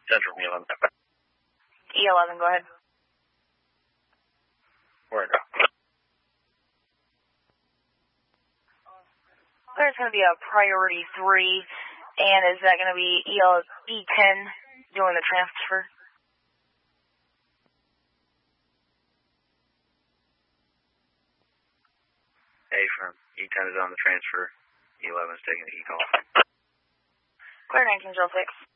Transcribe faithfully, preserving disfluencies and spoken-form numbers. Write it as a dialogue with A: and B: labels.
A: Central E eleven.
B: E eleven, go ahead.
A: Word.
B: There's going to be a priority three, and is that going to be E L E ten doing the transfer?
A: A from E ten is on the transfer. E eleven is taking the E call.
B: Clear nineteen oh six.